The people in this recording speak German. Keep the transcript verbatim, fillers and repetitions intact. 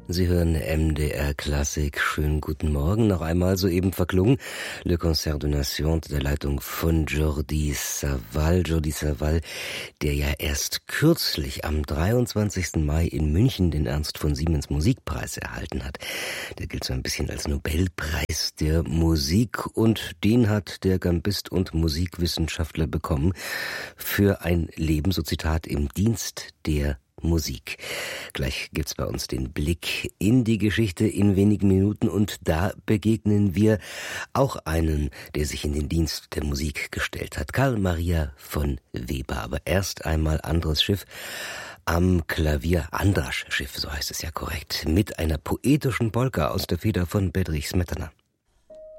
Sie hören M D R Klassik. Schönen guten Morgen. Noch einmal soeben verklungen Le Concert de Nation der Leitung von Jordi Savall. Jordi Savall, der ja erst kürzlich am dreiundzwanzigsten Mai in München den Ernst von Siemens Musikpreis erhalten hat. Der gilt so ein bisschen als Nobelpreis der Musik und den hat der Gambist und Musikwissenschaftler bekommen für ein Leben, so Zitat, im Dienst der Musik. Gleich gibt's bei uns den Blick in die Geschichte in wenigen Minuten und da begegnen wir auch einen, der sich in den Dienst der Musik gestellt hat. Karl Maria von Weber. Aber erst einmal anderes Schiff am Klavier, Andras Schiff, so heißt es ja korrekt, mit einer poetischen Polka aus der Feder von Bedřich Smetana.